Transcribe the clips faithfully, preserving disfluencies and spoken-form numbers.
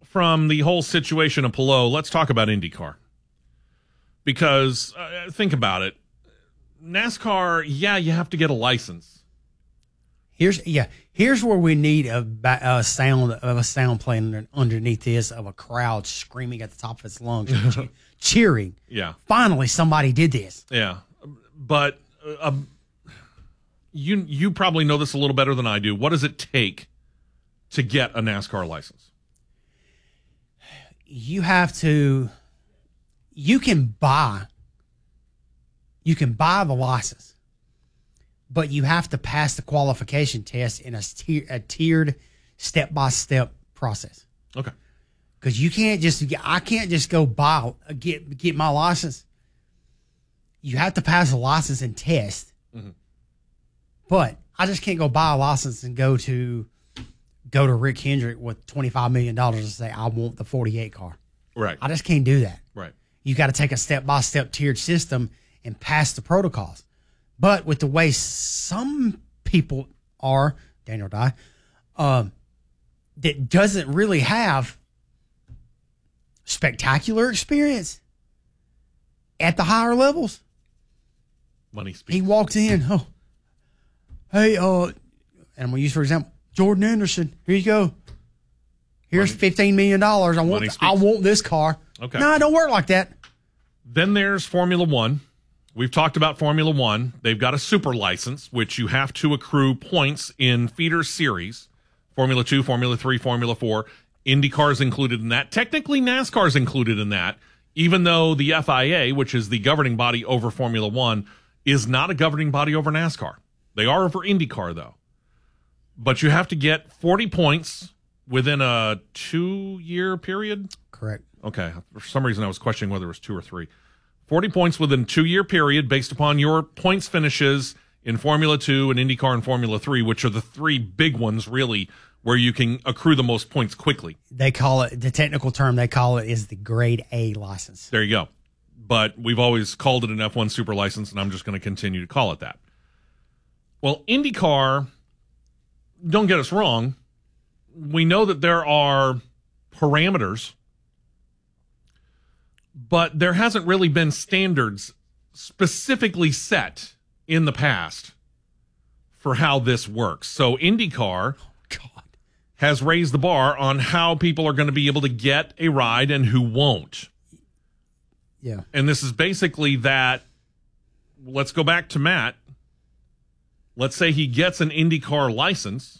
from the whole situation of Palou, let's talk about IndyCar. Because uh, think about it. NASCAR, yeah, you have to get a license. Here's yeah. Here's where we need a, a sound of a sound playing underneath this of a crowd screaming at the top of its lungs, che- cheering. Yeah. Finally, somebody did this. Yeah, but uh, you you probably know this a little better than I do. What does it take to get a NASCAR license? You have to. You can buy. You can buy the license. But you have to pass the qualification test in a, tier, a tiered, step-by-step process. Okay. Because you can't just, I can't just go buy, get get my license. You have to pass a license and test. Mm-hmm. But I just can't go buy a license and go to go to Rick Hendrick with twenty-five million dollars and say, I want the forty-eight car. Right. I just can't do that. Right. You got to take a step-by-step tiered system and pass the protocols. But with the way some people are, Daniel Dye, um, that doesn't really have spectacular experience at the higher levels. Money speaks. He walks in, oh, hey, uh, and I'm going to use, for example, Jordan Anderson. Here you go. Here's Money. fifteen million dollars. I want, I want this car. Okay. No, it don't work like that. Then there's Formula One. We've talked about Formula One. They've got a super license, which you have to accrue points in feeder series. Formula Two, Formula Three, Formula Four. IndyCar is included in that. Technically, NASCAR is included in that, even though the F I A, which is the governing body over Formula One, is not a governing body over NASCAR. They are over IndyCar, though. But you have to get forty points within a two-year period? Correct. Okay. For some reason, I was questioning whether it was two or three. forty points within a two-year period based upon your points finishes in Formula two and IndyCar and Formula three, which are the three big ones, really, where you can accrue the most points quickly. They call it, the technical term they call it is the Grade A license. There you go. But we've always called it an F one super license, and I'm just going to continue to call it that. Well, IndyCar, don't get us wrong, we know that there are parameters, but there hasn't really been standards specifically set in the past for how this works. So IndyCar God. has raised the bar on how people are going to be able to get a ride and who won't. Yeah. And this is basically that, let's go back to Matt. Let's say he gets an IndyCar license,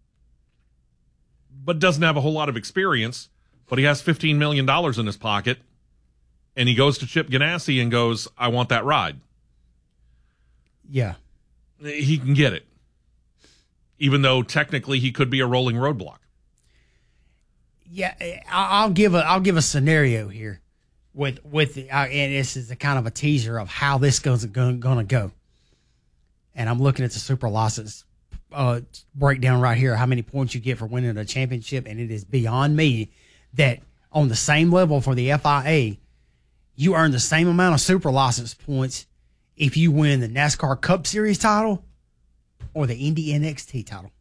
but doesn't have a whole lot of experience, but he has fifteen million dollars in his pocket. And he goes to Chip Ganassi and goes, I want that ride. Yeah. He can get it. Even though technically he could be a rolling roadblock. Yeah, I'll give a I'll give a scenario here with with the, uh, and this is a kind of a teaser of how this goes going to go. And I'm looking at the super license uh, breakdown right here, how many points you get for winning a championship, and it is beyond me that on the same level for the F I A, you earn the same amount of super license points if you win the NASCAR Cup Series title or the Indy N X T title.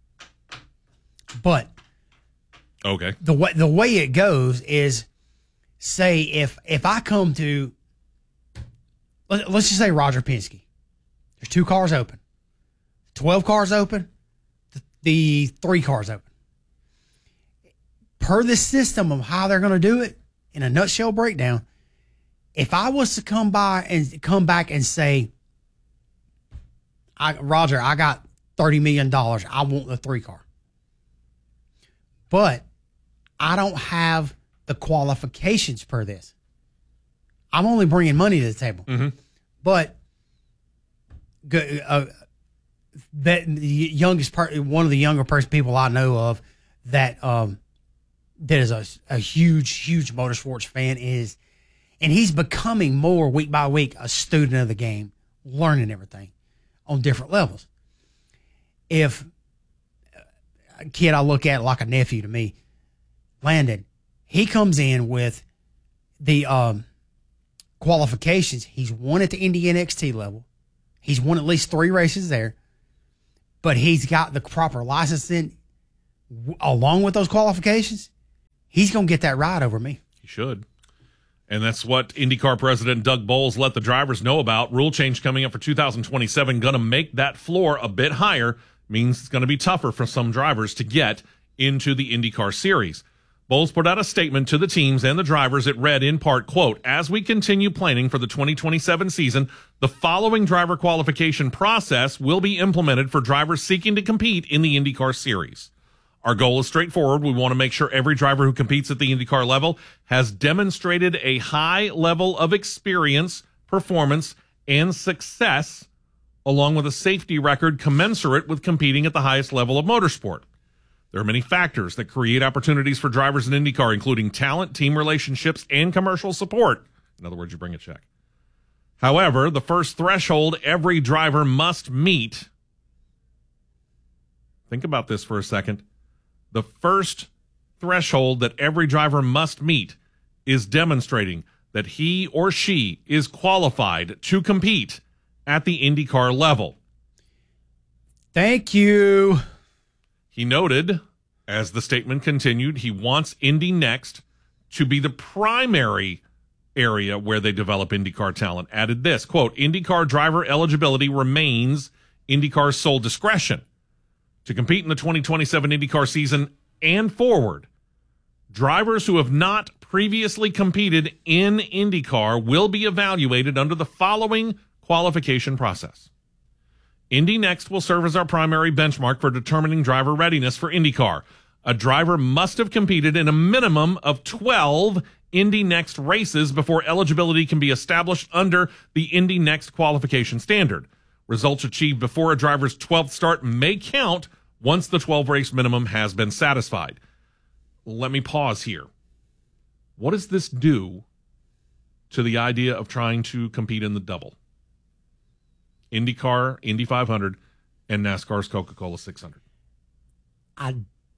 But okay, the way the way it goes is, say if if I come to, let, let's just say Roger Penske, there's two cars open, twelve cars open, the, the three cars open. Per the system of how they're going to do it, in a nutshell breakdown, if I was to come by and come back and say, I, Roger, I got thirty million dollars. I want the three car. But I don't have the qualifications per this. I'm only bringing money to the table. Mm-hmm. But uh, that the youngest part, one of the younger person people I know of that um, that is a, a huge, huge motorsports fan is, and he's becoming more week by week a student of the game, learning everything on different levels. If a kid I look at like a nephew to me, Landon, he comes in with the um, qualifications. He's won at the Indy N X T level. He's won at least three races there, but he's got the proper licensing along with those qualifications. he's going to get that ride over me. He should. And that's what IndyCar president Doug Bowles let the drivers know about. Rule change coming up for two thousand twenty-seven, going to make that floor a bit higher. Means it's going to be tougher for some drivers to get into the IndyCar series. Bowles put out a statement to the teams and the drivers. It read in part, quote, as we continue planning for the twenty twenty-seven season, the following driver qualification process will be implemented for drivers seeking to compete in the IndyCar series. Our goal is straightforward. We want to make sure every driver who competes at the IndyCar level has demonstrated a high level of experience, performance, and success, along with a safety record commensurate with competing at the highest level of motorsport. There are many factors that create opportunities for drivers in IndyCar, including talent, team relationships, and commercial support. In other words, you bring a check. However, the first threshold every driver must meet, think about this for a second, the first threshold that every driver must meet is demonstrating that he or she is qualified to compete at the IndyCar level. Thank you. He noted, as the statement continued, he wants Indy Next to be the primary area where they develop IndyCar talent. Added this, quote, IndyCar driver eligibility remains IndyCar's sole discretion. To compete in the twenty twenty-seven IndyCar season and forward, drivers who have not previously competed in IndyCar will be evaluated under the following qualification process. Indy Next will serve as our primary benchmark for determining driver readiness for IndyCar. A driver must have competed in a minimum of twelve Indy Next races before eligibility can be established under the Indy Next qualification standard. Results achieved before a driver's twelfth start may count once the twelve race minimum has been satisfied. Let me pause here. What does this do to the idea of trying to compete in the double? IndyCar, Indy five hundred, and NASCAR's Coca-Cola six hundred. I,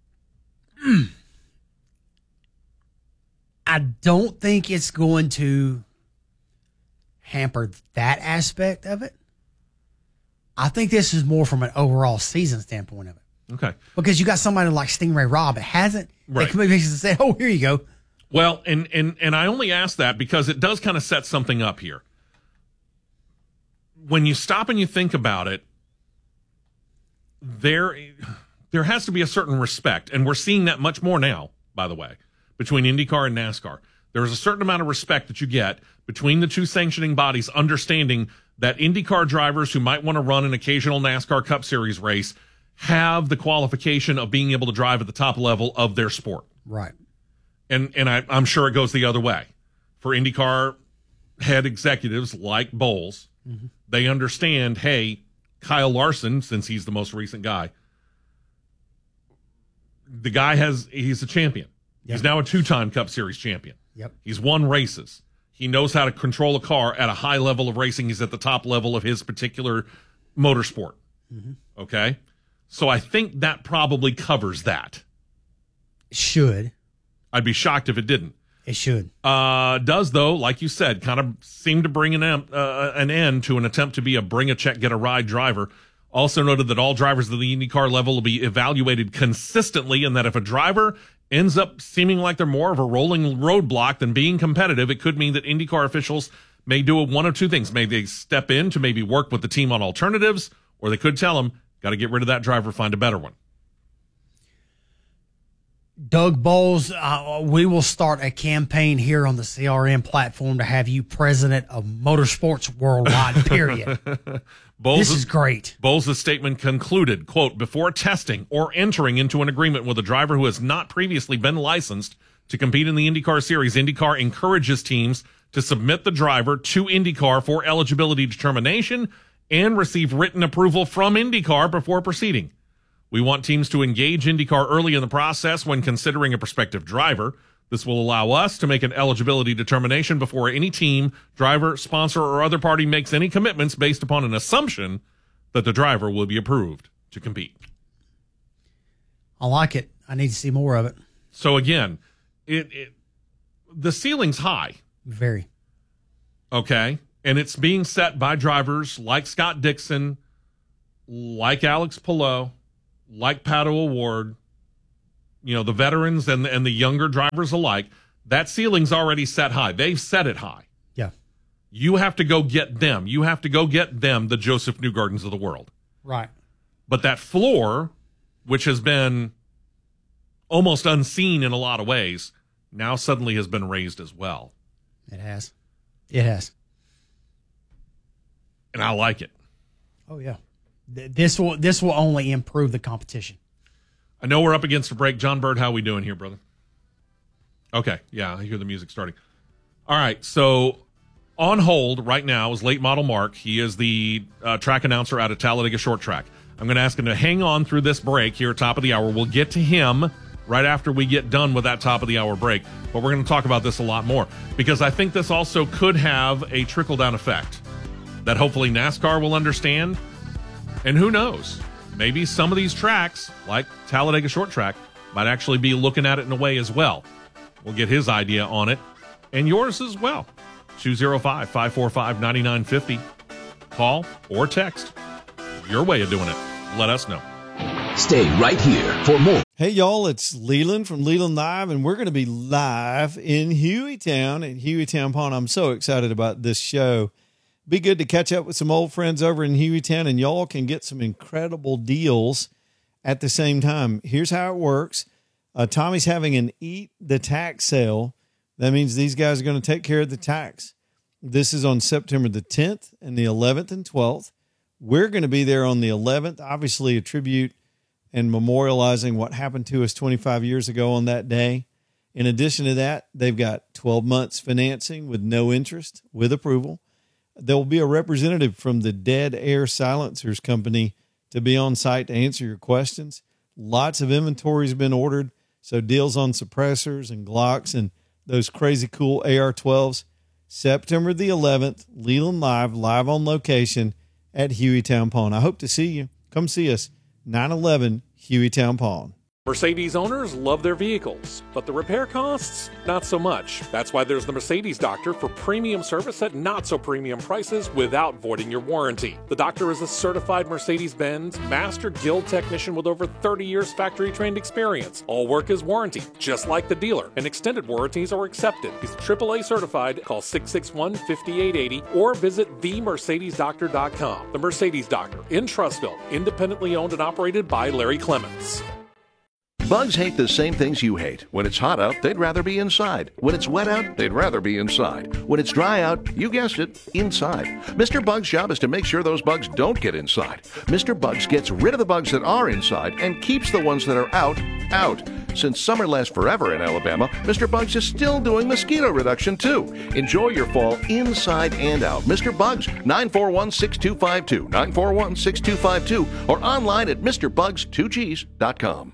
I don't think it's going to hamper that aspect of it. I think this is more from an overall season standpoint of it. Okay. Because you got somebody like Stingray Robb that hasn't. Right. They come in and say, oh, here you go. Well, and, and, and I only ask that because it does kind of set something up here. When you stop and you think about it, there, there has to be a certain respect, and we're seeing that much more now, by the way, between IndyCar and NASCAR. There is a certain amount of respect that you get between the two sanctioning bodies, understanding that IndyCar drivers who might want to run an occasional NASCAR Cup Series race have the qualification of being able to drive at the top level of their sport. Right. And and I, I'm sure it goes the other way. For IndyCar head executives like Bowles, mm-hmm. they understand, hey, Kyle Larson, since he's the most recent guy, the guy has, he's a champion. Yep. He's now a two-time Cup Series champion. Yep. He's won races. He knows how to control a car at a high level of racing. He's at the top level of his particular motorsport. Mm-hmm. Okay? So I think that probably covers that. Should. I'd be shocked if it didn't. It should. Uh, does, though, like you said, kind of seem to bring an, uh, an end to an attempt to be a bring a check, get a ride driver. Also noted that all drivers at the IndyCar level will be evaluated consistently, and that if a driver ends up seeming like they're more of a rolling roadblock than being competitive, it could mean that IndyCar officials may do one of two things. Maybe they step in to maybe work with the team on alternatives, or they could tell them, got to get rid of that driver, find a better one. Doug Bowles, uh, we will start a campaign here on the C R N platform to have you president of motorsports worldwide, period. Bowles, this is great. Bowles' statement concluded, quote, before testing or entering into an agreement with a driver who has not previously been licensed to compete in the IndyCar series, IndyCar encourages teams to submit the driver to IndyCar for eligibility determination and receive written approval from IndyCar before proceeding. We want teams to engage IndyCar early in the process when considering a prospective driver. This will allow us to make an eligibility determination before any team, driver, sponsor, or other party makes any commitments based upon an assumption that the driver will be approved to compete. I like it. I need to see more of it. So again, it, it the ceiling's high. Very. Okay? And it's being set by drivers like Scott Dixon, like Alex Palou, like Pato O'Ward, you know, the veterans and and the younger drivers alike, that ceiling's already set high. They've set it high. Yeah. You have to go get them. You have to go get them, the Joseph Newgardens of the world. Right. But that floor, which has been almost unseen in a lot of ways, now suddenly has been raised as well. It has. It has. And I like it. Oh, yeah. Th- This will this will only improve the competition. I know we're up against a break. John Bird, how we doing here, brother? Okay, yeah, I hear the music starting. All right, so on hold right now is late model Mark. He is the uh, track announcer out of Talladega Short Track. I'm going to ask him to hang on through this break here at top of the hour. We'll get to him right after we get done with that top of the hour break. But we're going to talk about this a lot more because I think this also could have a trickle-down effect that hopefully NASCAR will understand. And who knows? Maybe some of these tracks, like Talladega Short Track, might actually be looking at it in a way as well. We'll get his idea on it and yours as well. two oh five, five four five, nine nine five oh. Call or text. Your way of doing it. Let us know. Stay right here for more. Hey, y'all, it's Leland from Leland Live, and we're going to be live in Hueytown at Hueytown Pond. I'm so excited about this show. Be good to catch up with some old friends over in Hueytown, and y'all can get some incredible deals at the same time. Here's how it works. Uh, Tommy's having an Eat the Tax sale. That means these guys are going to take care of the tax. This is on September the tenth and the eleventh and twelfth. We're going to be there on the eleventh, obviously a tribute and memorializing what happened to us twenty-five years ago on that day. In addition to that, they've got twelve months financing with no interest, with approval. There will be a representative from the Dead Air Silencers Company to be on site to answer your questions. Lots of inventory has been ordered, so deals on suppressors and Glocks and those crazy cool A R twelves. September the eleventh, Leland Live, live on location at Hueytown Pond. I hope to see you. Come see us, nine eleven Hueytown Pond. Mercedes owners love their vehicles, but the repair costs, not so much. That's why there's the Mercedes Doctor for premium service at not so premium prices without voiding your warranty. The Doctor is a certified Mercedes-Benz Master Guild technician with over thirty years factory trained experience. All work is warranty, just like the dealer, and extended warranties are accepted. He's triple A certified. Call six six one, five eight eight zero or visit the mercedes doctor dot com. The Mercedes Doctor in Trussville, independently owned and operated by Larry Clements. Bugs hate the same things you hate. When it's hot out, they'd rather be inside. When it's wet out, they'd rather be inside. When it's dry out, you guessed it, inside. Mister Bug's job is to make sure those bugs don't get inside. Mister Bugs gets rid of the bugs that are inside and keeps the ones that are out, out. Since summer lasts forever in Alabama, Mister Bugs is still doing mosquito reduction too. Enjoy your fall inside and out. Mister Bugs, nine four one, six two five two, nine four one, six two five two, or online at Mister Bugs two Gs dot com.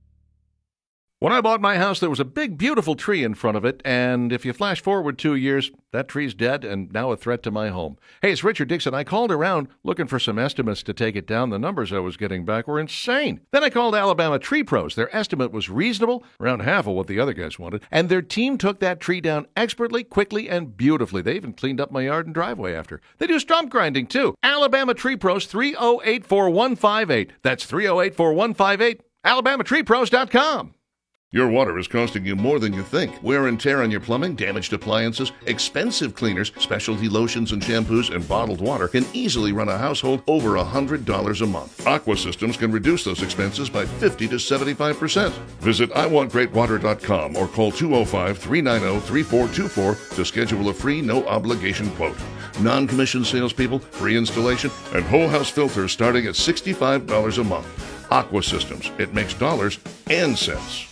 When I bought my house, there was a big, beautiful tree in front of it, and if you flash forward two years, that tree's dead and now a threat to my home. Hey, it's Richard Dixon. I called around looking for some estimates to take it down. The numbers I was getting back were insane. Then I called Alabama Tree Pros. Their estimate was reasonable, around half of what the other guys wanted, and their team took that tree down expertly, quickly, and beautifully. They even cleaned up my yard and driveway after. They do stump grinding, too. Alabama Tree Pros, three oh eight, four one five eight. That's three oh eight, four one five eight. alabama tree pros dot com. Your water is costing you more than you think. Wear and tear on your plumbing, damaged appliances, expensive cleaners, specialty lotions and shampoos, and bottled water can easily run a household over one hundred dollars a month. Aqua Systems can reduce those expenses by fifty to seventy-five percent. Visit I want great water dot com or call two oh five, three nine oh, three four two four to schedule a free, no-obligation quote. Non-commissioned salespeople, free installation, and whole house filters starting at sixty-five dollars a month. Aqua Systems. It makes dollars and cents.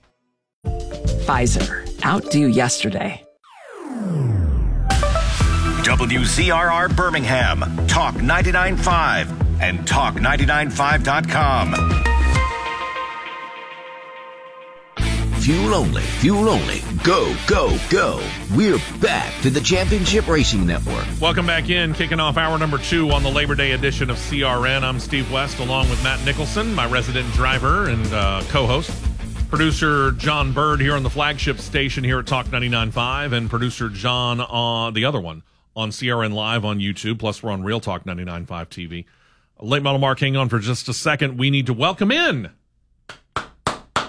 Pfizer, outdo yesterday. W Z R R Birmingham, Talk ninety-nine point five, and talk ninety-nine point five dot com. Fuel only, fuel only, go, go, go. We're back to the Championship Racing Network. Welcome back in, kicking off hour number two on the Labor Day edition of C R N. I'm Steve West, along with Matt Nicholson, my resident driver and uh, co-host. Producer John Bird here on the flagship station here at Talk ninety-nine point five, and producer John on the other one on C R N Live on YouTube, plus we're on Real Talk ninety-nine point five T V. Late model Mark, hang on for just a second. We need to welcome in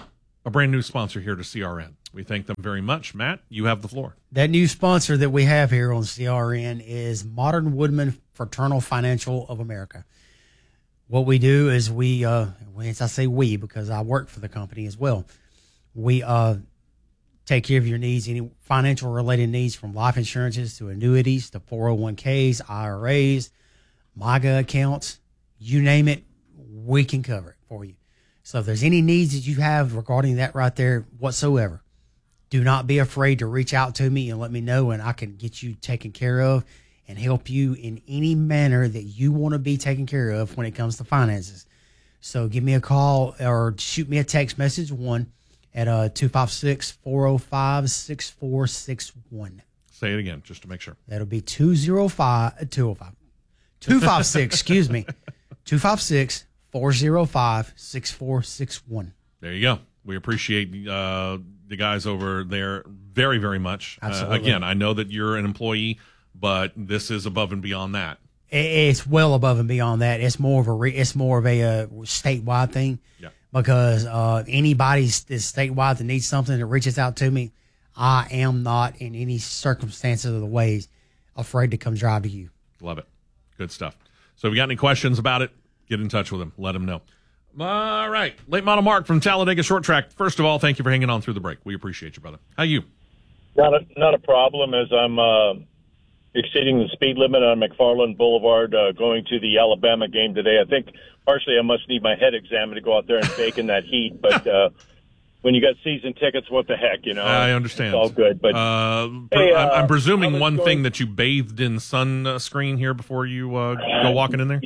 a brand new sponsor here to C R N. We thank them very much. Matt, you have the floor. That new sponsor that we have here on C R N is Modern Woodman Fraternal Financial of America. What we do is we, uh, as I say we, because I work for the company as well, we uh, take care of your needs, any financial related needs, from life insurances to annuities to four oh one k's, I R As, MYGA accounts, you name it, we can cover it for you. So if there's any needs that you have regarding that right there whatsoever, do not be afraid to reach out to me and let me know, and I can get you taken care of and help you in any manner that you want to be taken care of when it comes to finances. So give me a call or shoot me a text message, one at uh, two five six, four oh five, six four six one. Say it again, just to make sure. That'll be two oh five, two oh five, two five six, excuse me, two five six, four oh five, six four six one. There you go. We appreciate uh, the guys over there very, very much. Absolutely. Uh, again, I know that you're an employee, but this is above and beyond that. It's well above and beyond that. It's more of a re- it's more of a uh, statewide thing. Yeah. Because uh, anybody that's statewide that needs something that reaches out to me, I am not in any circumstances of the ways afraid to come drive to you. Love it. Good stuff. So if you got any questions about it, get in touch with them. Let them know. All right. Late model Mark from Talladega Short Track. First of all, thank you for hanging on through the break. We appreciate you, brother. How you? Not a, not a problem, as I'm uh, exceeding the speed limit on McFarland Boulevard uh, going to the Alabama game today. I think partially I must need my head examined to go out there and bake in that heat, but uh, when you got season tickets, what the heck, you know? I understand. It's all good. But uh, hey, I'm, uh, I'm presuming one going- thing that you bathed in sunscreen here before you uh, go walking in there?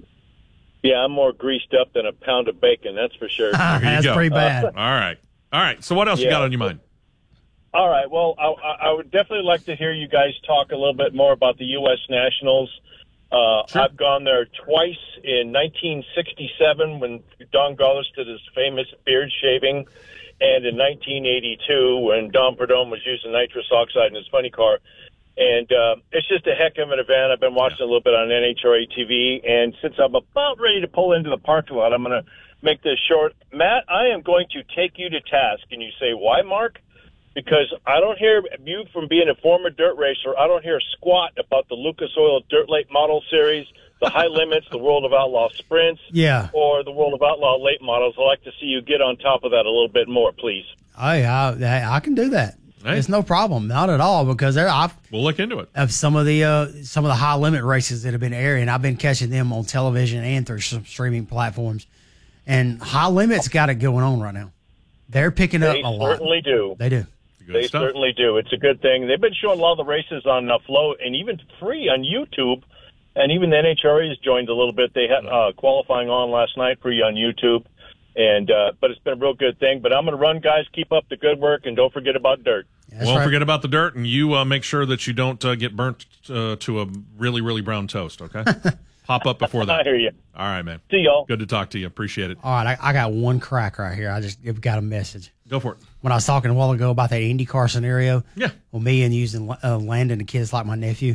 Yeah, I'm more greased up than a pound of bacon, that's for sure. There you That's go. pretty bad. All right. All right. So what else you Yeah. got on your mind? All right. Well, I, I would definitely like to hear you guys talk a little bit more about the U S Nationals. Uh, Sure. I've gone there twice in nineteen sixty-seven when Don Garlis did his famous beard shaving, and in nineteen eighty-two when Don Perdome was using nitrous oxide in his funny car. And uh, it's just a heck of an event. I've been watching a little bit on N H R A T V, and since I'm about ready to pull into the parking lot, I'm going to make this short. Matt, I am going to take you to task. And you say, why, Mark? Because I don't hear you, from being a former dirt racer, I don't hear squat about the Lucas Oil Dirt Late Model Series, the High Limits, the World of Outlaw Sprints, Yeah. or the World of Outlaw Late Models. I'd like to see you get on top of that a little bit more, please. Oh, yeah, I, I can do that. Hey. It's no problem, not at all, because there I've We'll look into it. of some of the uh, some of the high limit races that have been airing. I've been catching them on television and through some streaming platforms, and High Limit's got it going on right now. They're picking up They a lot. certainly do. They do. Good They stuff. certainly do. It's a good thing. They've been showing a lot of the races on uh, Flow and even free on YouTube, and even the N H R A has joined a little bit. They had uh, qualifying on last night free on YouTube, and uh, but it's been a real good thing. But I'm going to run, guys. Keep up the good work, and don't forget about dirt. That's Won't right. forget about the dirt, and you uh, make sure that you don't uh, get burnt uh, to a really, really brown toast, okay? Pop up before I that. hear you. All right, man. See y'all. Good to talk to you. Appreciate it. All right, I, I got one crack right here. I just got a message. Go for it. When I was talking a while ago about that IndyCar scenario, Yeah. well, me and using uh, Landon, the kid's like my nephew.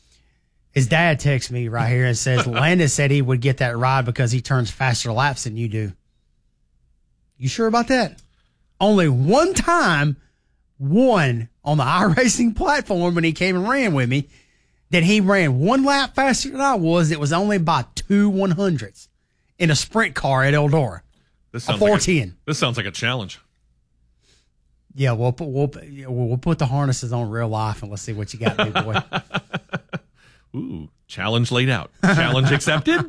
His dad texts me right here and says, Landon said he would get that ride because he turns faster laps than you do. You sure about that? Only one time, one on the iRacing platform when he came and ran with me, that he ran one lap faster than I was. It was only by two one hundredths in a sprint car at Eldora. This A sounds like four ten. this sounds like a challenge. Yeah, we'll put we'll, yeah, we'll we'll put the harnesses on real life and let's see what you got, big boy. Ooh, challenge laid out. Challenge accepted?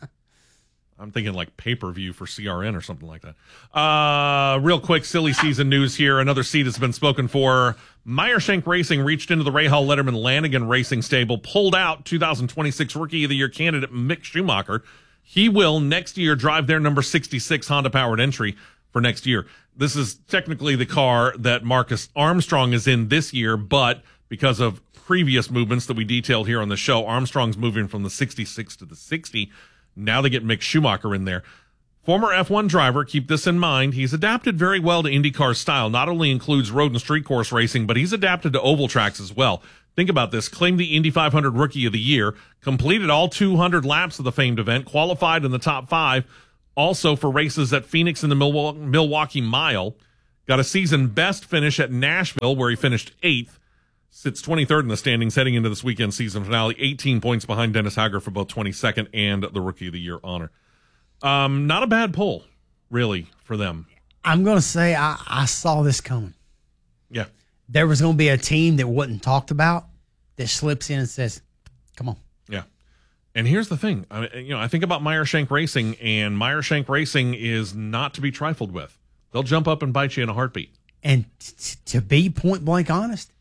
I'm thinking like pay-per-view for C R N or something like that. Uh, real quick, silly season news here. Another seat has been spoken for. Meyershank Racing reached into the Rahal Letterman Lanigan Racing stable, pulled out two thousand twenty-six Rookie of the Year candidate Mick Schumacher. He will next year drive their number sixty-six Honda-powered entry for next year. This is technically the car that Marcus Armstrong is in this year, but because of previous movements that we detailed here on the show, Armstrong's moving from the sixty-six to the sixty. Now they get Mick Schumacher in there. Former F one driver, keep this in mind, he's adapted very well to IndyCar style. Not only includes road and street course racing, but he's adapted to oval tracks as well. Think about this. Claimed the Indy five hundred Rookie of the Year, completed all two hundred laps of the famed event, qualified in the top five, also for races at Phoenix and the Milwaukee Mile. Got a season best finish at Nashville, where he finished eighth. Sits twenty-third in the standings heading into this weekend season finale, eighteen points behind Dennis Hauger for both twenty-second and the Rookie of the Year honor. Um, not a bad pull, really, for them. I'm going to say I, I saw this coming. Yeah. There was going to be a team that wasn't talked about that slips in and says, come on. Yeah. And here's the thing. I mean, you know, I think about Meyer Shank Racing, and Meyer Shank Racing is not to be trifled with. They'll jump up and bite you in a heartbeat. And t- to be point blank honest,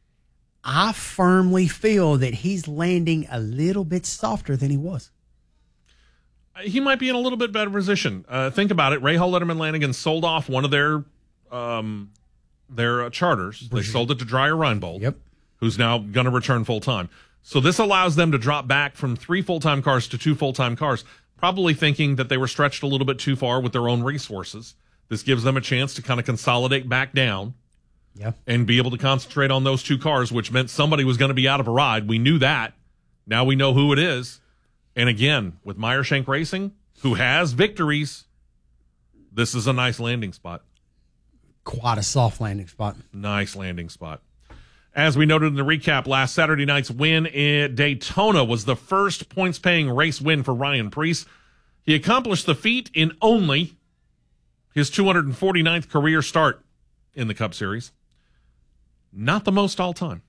I firmly feel that he's landing a little bit softer than he was. He might be in a little bit better position. Uh, think about it. Ray Hall, Letterman, Lanigan sold off one of their um, their uh, charters. They sold it to Dreyer Reinbold, Yep. who's now going to return full-time. So this allows them to drop back from three full-time cars to two full-time cars, probably thinking that they were stretched a little bit too far with their own resources. This gives them a chance to kind of consolidate back down Yeah. and be able to concentrate on those two cars, which meant somebody was going to be out of a ride. We knew that. Now we know who it is. And again, with Meyer Shank Racing, who has victories, this is a nice landing spot. Quite a soft landing spot. Nice landing spot. As we noted in the recap, last Saturday night's win at Daytona was the first points-paying race win for Ryan Preece. He accomplished the feat in only his two hundred forty-ninth career start in the Cup Series. Not the most all-time,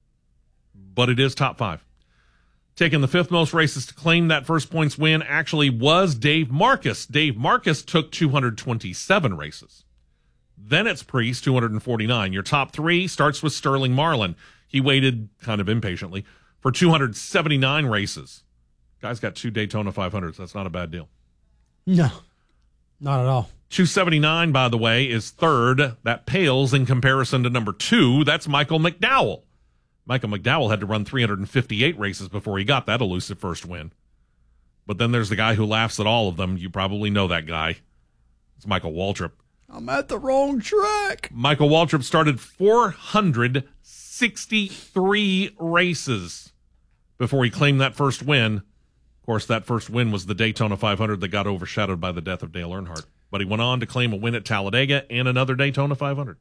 but it is top five. Taking the fifth most races to claim that first points win actually was Dave Marcus. Dave Marcus took two hundred twenty-seven races. Then it's Preece, two hundred forty-nine. Your top three starts with Sterling Marlin. He waited kind of impatiently for two hundred seventy-nine races. Guy's got two Daytona five hundreds. That's not a bad deal. No, not at all. two seventy-nine, by the way, is third. That pales in comparison to number two. That's Michael McDowell. Michael McDowell had to run three hundred fifty-eight races before he got that elusive first win. But then there's the guy who laughs at all of them. You probably know that guy. It's Michael Waltrip. I'm at the wrong track. Michael Waltrip started four hundred sixty-three races before he claimed that first win. Of course, that first win was the Daytona five hundred that got overshadowed by the death of Dale Earnhardt. But he went on to claim a win at Talladega and another Daytona five hundred.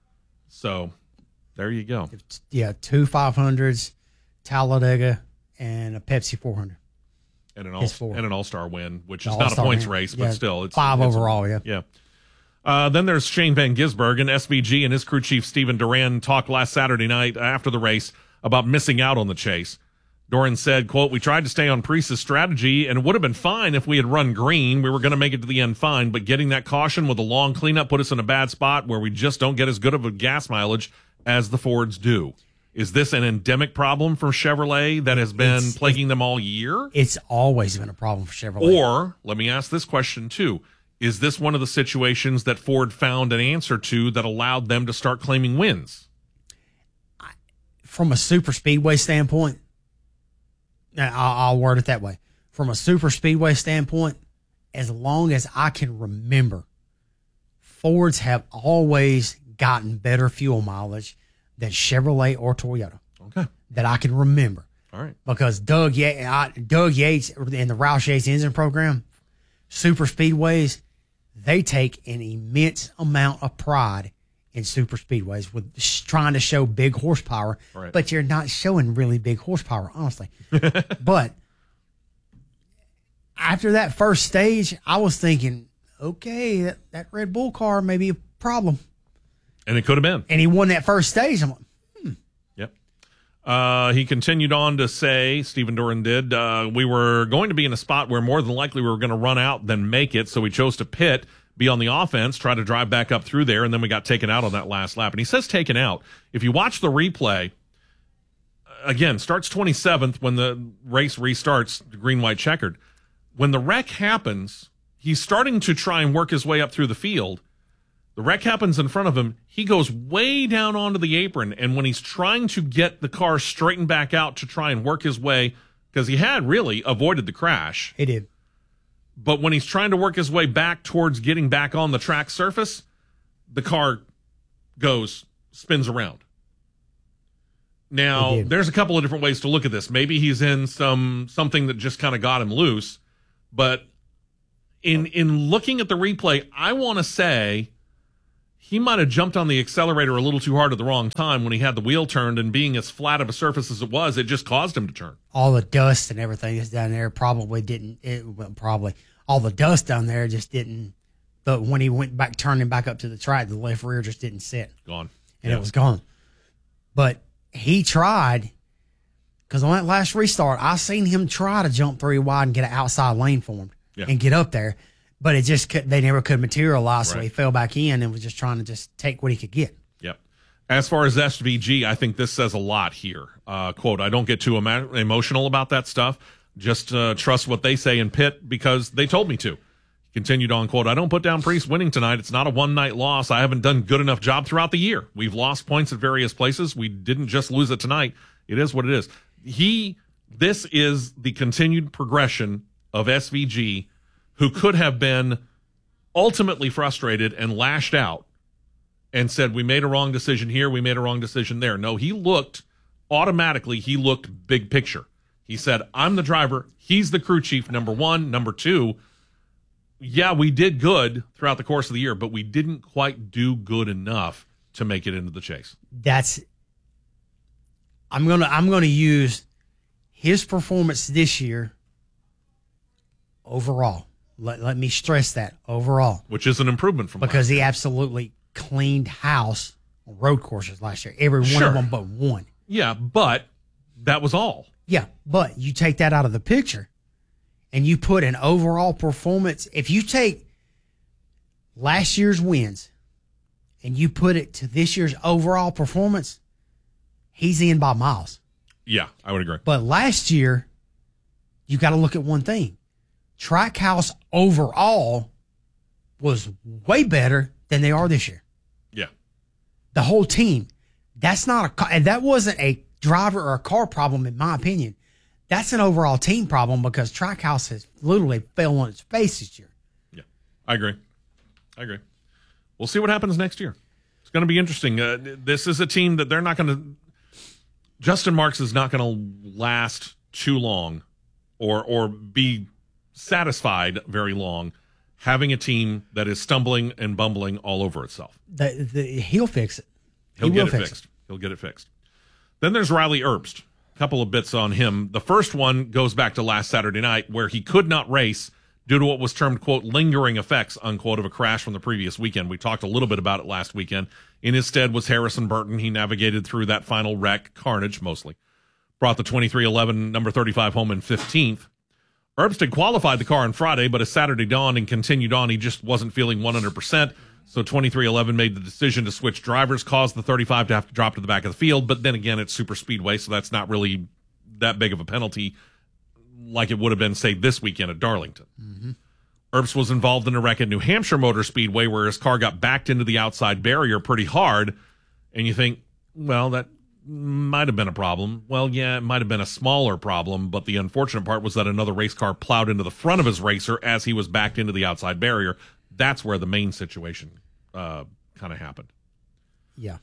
So there you go. Yeah, two five hundreds, Talladega, and a Pepsi four hundred. And an all and an All-Star win, which is The not a All-Star points win. race, but Yeah, still. It's five it's, overall, yeah. Yeah. Uh, then there's Shane Van Gisbergen. S V G and his crew chief, Stephen Duran, talked last Saturday night after the race about missing out on the chase. Doran said, quote, "We tried to stay on Preece's strategy, and it would have been fine if we had run green. We were going to make it to the end fine, but getting that caution with a long cleanup put us in a bad spot where we just don't get as good of a gas mileage as the Fords do." Is this an endemic problem for Chevrolet that has been It's- plaguing them all year? It's always been a problem for Chevrolet. Or, let me ask this question too. Is this one of the situations that Ford found an answer to that allowed them to start claiming wins? From a super speedway standpoint, I'll, I'll word it that way. From a super speedway standpoint, as long as I can remember, Fords have always gotten better fuel mileage than Chevrolet or Toyota. Okay. That I can remember. All right. Because Doug, Ye- I, Doug Yates and the Roush Yates engine program, super speedways, they take an immense amount of pride in super speedways with sh- trying to show big horsepower, Right. but you're not showing really big horsepower, honestly. But after that first stage, I was thinking, okay, that, that Red Bull car may be a problem. And it could have been. And he won that first stage. I'm like, Yep. Uh, he continued on to say, Stephen Doran did, uh, we were going to be in a spot where more than likely we were going to run out than make it, so we chose to pit, be on the offense, try to drive back up through there, and then we got taken out on that last lap. And he says taken out. If you watch the replay, again, starts twenty-seventh when the race restarts, green-white checkered. When the wreck happens, he's starting to try and work his way up through the field. The wreck happens in front of him. He goes way down onto the apron, and when he's trying to get the car straightened back out to try and work his way, because he had really avoided the crash. he did. But when he's trying to work his way back towards getting back on the track surface, the car goes, spins around. Now, He did. there's a couple of different ways to look at this. Maybe he's in some something that just kind of got him loose. But in in looking at the replay, I want to say he might have jumped on the accelerator a little too hard at the wrong time when he had the wheel turned, and being as flat of a surface as it was, it just caused him to turn. All the dust and everything that's down there probably didn't, it, well, probably, all the dust down there just didn't, but when he went back, turning back up to the track, the left rear just didn't sit. Gone. And yeah. it was gone. But he tried, because on that last restart, I seen him try to jump three wide and get an outside lane for him yeah. and get up there. But it just could, they never could materialize, so right. he fell back in and was just trying to just take what he could get. Yep. As far as S V G, I think this says a lot here. Uh, quote, I don't get too emo- emotional about that stuff. Just uh, trust what they say in pit because they told me to. Continued on, quote, I don't put down Priest winning tonight. It's not a one-night loss. I haven't done good enough job throughout the year. We've lost points at various places. We didn't just lose it tonight. It is what it is. He, this is the continued progression of S V G, who could have been ultimately frustrated and lashed out and said, we made a wrong decision here, we made a wrong decision there. No, he looked, automatically, he looked big picture. He said, I'm the driver, he's the crew chief, number one. Number two, yeah, we did good throughout the course of the year, but we didn't quite do good enough to make it into the chase. That's, I'm gonna, I'm gonna use his performance this year overall. Let, let me stress that overall. Which is an improvement from because last he year. absolutely cleaned house on road courses last year. Every one Sure. of them but one. Yeah, but that was all. Yeah, but you take that out of the picture and you put an overall performance. If you take last year's wins and you put it to this year's overall performance, he's in by miles. Yeah, I would agree. But last year, you got to look at one thing. Trackhouse overall was way better than they are this year. Yeah. The whole team. That's not a car, and that wasn't a driver or a car problem, in my opinion. That's an overall team problem because Trackhouse has literally fell on its face this year. Yeah, I agree. I agree. We'll see what happens next year. It's going to be interesting. Uh, this is a team that they're not going to. Justin Marks is not going to last too long, or or be satisfied very long, having a team that is stumbling and bumbling all over itself. The, the, he'll fix it. He'll he get will it fix fixed. It. He'll get it fixed. Then there's Riley Herbst. A couple of bits on him. The first one goes back to last Saturday night where he could not race due to what was termed, quote, lingering effects, unquote, of a crash from the previous weekend. We talked a little bit about it last weekend. In his stead was Harrison Burton. He navigated through that final wreck, carnage mostly. Brought the twenty-three eleven number thirty-five home in fifteenth. Herbst had qualified the car on Friday, but as Saturday dawned and continued on, he just wasn't feeling one hundred percent. So twenty-three eleven made the decision to switch drivers, caused the thirty-five to have to drop to the back of the field. But then again, it's super speedway, so that's not really that big of a penalty like it would have been, say, this weekend at Darlington. Mm-hmm. Herbst was involved in a wreck at New Hampshire Motor Speedway where his car got backed into the outside barrier pretty hard. And you think, well, that might have been a problem. Well, yeah, it might have been a smaller problem, but the unfortunate part was that another race car plowed into the front of his racer as he was backed into the outside barrier. That's where the main situation uh, kind of happened. Yeah.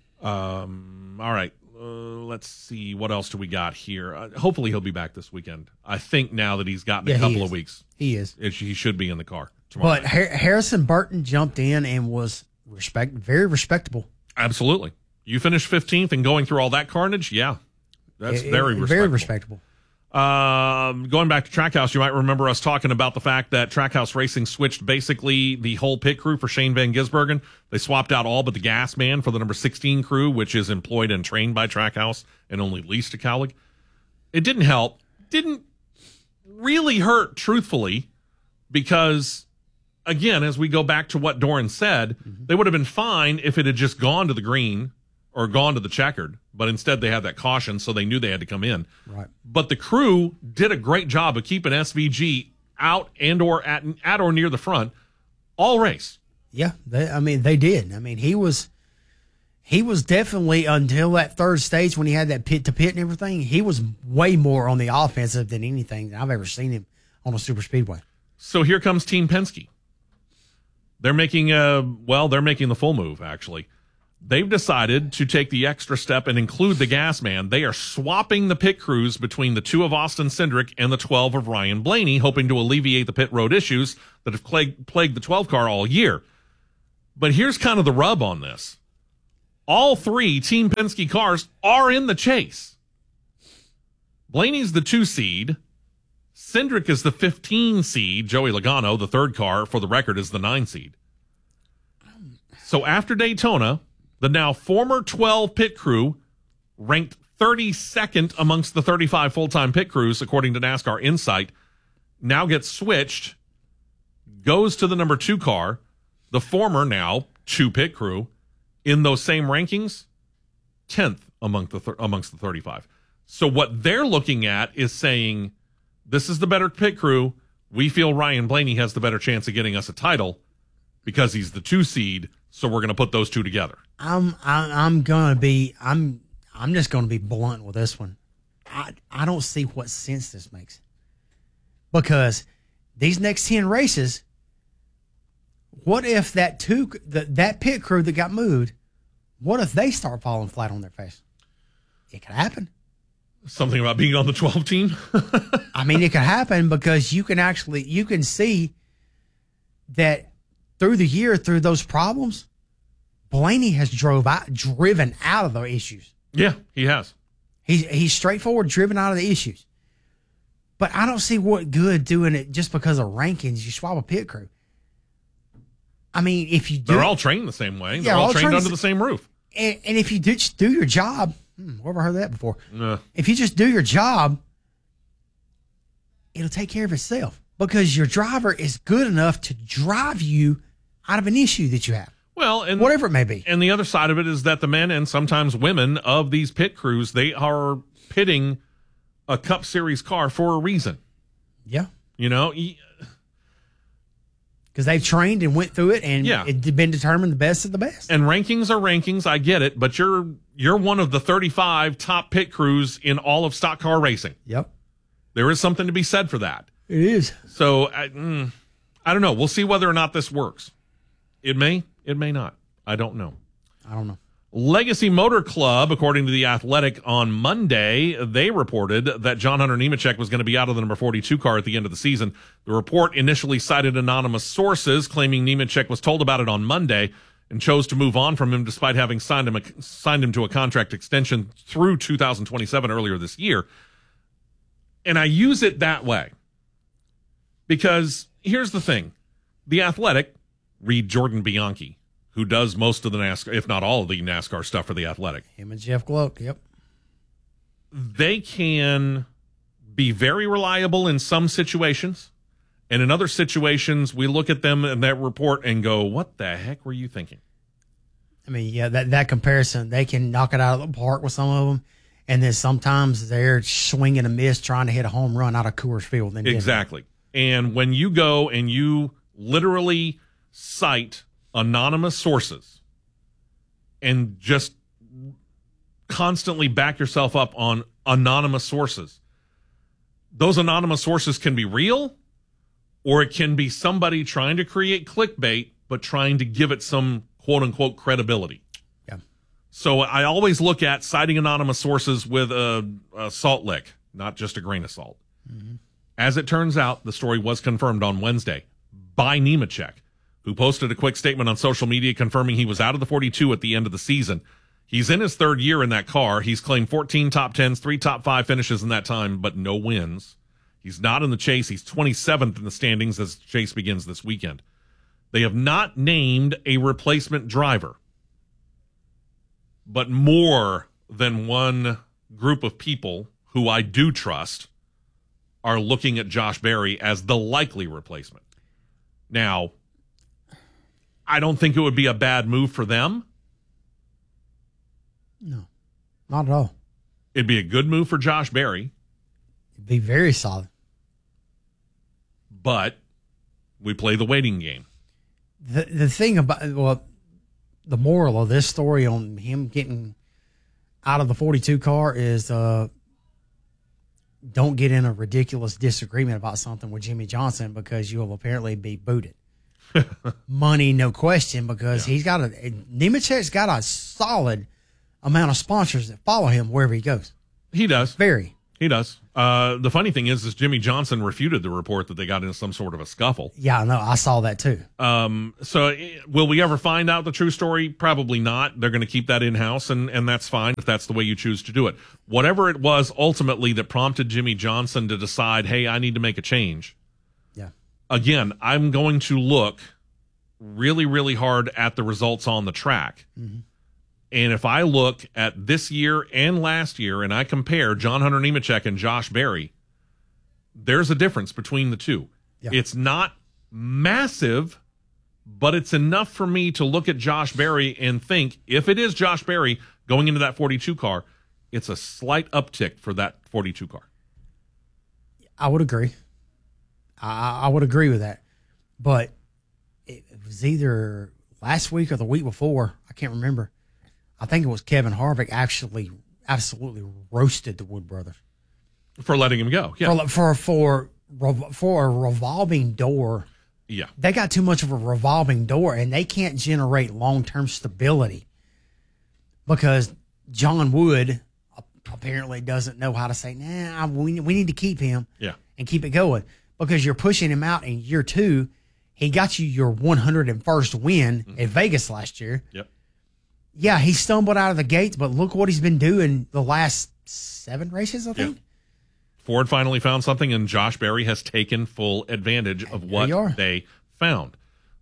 Um. All right. Uh, let's see. What else do we got here? Uh, hopefully he'll be back this weekend. I think now that he's gotten Yeah, a he couple is. of weeks, He is. it, he should be in the car tomorrow. But night. Har- Harrison Burton jumped in and was respect very respectable. Absolutely. You finished fifteenth and going through all that carnage? Yeah. That's Eh, very eh, respectable. Very respectable. Um, going back to Trackhouse, you might remember us talking about the fact that Trackhouse Racing switched basically the whole pit crew for Shane Van Gisbergen. They swapped out all but the gas man for the number sixteen crew, which is employed and trained by Trackhouse and only leased to Cowlick. It didn't help. Didn't really hurt, truthfully, because, again, as we go back to what Doran said, mm-hmm. they would have been fine if it had just gone to the green or gone to the checkered, but instead they had that caution, so they knew they had to come in. Right. But the crew did a great job of keeping S V G out and or at, at or near the front all race. Yeah, they, I mean they did. I mean he was he was definitely, until that third stage when he had that pit to pit and everything, he was way more on the offensive than anything that I've ever seen him on a super speedway. So here comes Team Penske. They're making a well, they're making the full move actually. They've decided to take the extra step and include the gas man. They are swapping the pit crews between the two of Austin Cindric and the twelve of Ryan Blaney, hoping to alleviate the pit road issues that have plagued, plagued the twelve car all year. But here's kind of the rub on this. All three Team Penske cars are in the chase. Blaney's the two seed. Cindric is the fifteen seed. Joey Logano, the third car, for the record, is the nine seed. So after Daytona, the now former twelve pit crew, ranked thirty-second amongst the thirty-five full-time pit crews, according to NASCAR Insight, now gets switched, goes to the number two car, the former now two pit crew, in those same rankings, tenth among the th- amongst the thirty-five. So what they're looking at is saying, this is the better pit crew. We feel Ryan Blaney has the better chance of getting us a title because he's the two seed. So we're going to put those two together. I'm I'm, I'm gonna be I'm I'm just gonna be blunt with this one. I I don't see what sense this makes, because these next ten races, what if that two the, that pit crew that got moved, what if they start falling flat on their face? It could happen. Something about being on the twelve team? I mean, it could happen because you can actually, you can see that through the year, through those problems, Blaney has drove out, driven out of the issues. Yeah, he has. He's, he's straightforward, driven out of the issues. But I don't see what good doing it just because of rankings. You swap a pit crew. I mean, if you do. They're all trained the same way. They're Yeah, all, all trained trained under the- the same roof. And, and if you do, just do your job, hmm, where have I heard that before? Uh, If you just do your job, it'll take care of itself, because your driver is good enough to drive you out of an issue that you have, well, and whatever it may be. And the other side of it is that the men and sometimes women of these pit crews, they are pitting a Cup Series car for a reason. Yeah. You know, y- Because they've trained and went through it, and Yeah. it's been determined the best of the best. and rankings are rankings. I get it, but you're you're one of the thirty-five top pit crews in all of stock car racing. Yep. There is something to be said for that. It is. So I, mm, I don't know. We'll see whether or not this works. It may. It may not. I don't know. I don't know. Legacy Motor Club, according to The Athletic on Monday, they reported that John Hunter Nemechek was going to be out of the number forty-two car at the end of the season. The report initially cited anonymous sources, claiming Nemechek was told about it on Monday and chose to move on from him despite having signed him, a, signed him to a contract extension through two thousand twenty-seven earlier this year. And I use it that way because here's the thing. The Athletic, read Jordan Bianchi, who does most of the NASCAR, if not all of the NASCAR stuff for The Athletic. Him and Jeff Gluck, yep. They can be very reliable in some situations, and in other situations, we look at them in that report and go, what the heck were you thinking? I mean, yeah, that, that comparison, they can knock it out of the park with some of them, and then sometimes they're swinging a miss trying to hit a home run out of Coors Field. And Exactly. And when you go and you literally cite anonymous sources and just constantly back yourself up on anonymous sources, those anonymous sources can be real, or it can be somebody trying to create clickbait but trying to give it some quote-unquote credibility. Yeah. So I always look at citing anonymous sources with a, a salt lick, not just a grain of salt. Mm-hmm. As it turns out, the story was confirmed on Wednesday by Nemechek, who posted a quick statement on social media confirming he was out of the forty-two at the end of the season. He's in his third year in that car. He's claimed fourteen top tens, three top five finishes in that time, but no wins. He's not in the chase. He's twenty-seventh in the standings as the chase begins this weekend. They have not named a replacement driver, but more than one group of people who I do trust are looking at Josh Berry as the likely replacement. Now, I don't think it would be a bad move for them. No, not at all. It'd be a good move for Josh Berry, It'd be very solid. but we play the waiting game. The the thing about, well, the moral of this story on him getting out of the forty-two car is uh, don't get in a ridiculous disagreement about something with Jimmy Johnson, because you will apparently be booted. Money, no question, because yeah. he's got a Nemechek's got a solid amount of sponsors that follow him wherever he goes. He does. Very, He does. Uh, the funny thing is, is Jimmy Johnson refuted the report that they got into some sort of a scuffle. Yeah, I know. I saw that too. Um, so eh, will we ever find out the true story? Probably not. They're going to keep that in-house, and, and that's fine if that's the way you choose to do it. Whatever it was ultimately that prompted Jimmy Johnson to decide, hey, I need to make a change. Yeah. Again, I'm going to look really, really hard at the results on the track. Mm-hmm. And if I look at this year and last year and I compare John Hunter Nemechek and Josh Berry, there's a difference between the two. Yeah. It's not massive, but it's enough for me to look at Josh Berry and think, if it is Josh Berry going into that forty-two car, it's a slight uptick for that forty-two car. I would agree. I, I would agree with that. But it was either last week or the week before. I can't remember. I think it was Kevin Harvick actually absolutely roasted the Wood brothers for letting him go. Yeah, for for for, for a revolving door. Yeah, they got too much of a revolving door, and they can't generate long term stability because John Wood apparently doesn't know how to say, "Nah, we we need to keep him." Yeah, and keep it going because you're pushing him out in year two. He got you your one hundred first win mm-hmm. at Vegas last year. Yep. Yeah, he stumbled out of the gates, but look what he's been doing the last seven races, I think. Yeah. Ford finally found something, and Josh Berry has taken full advantage of what they found.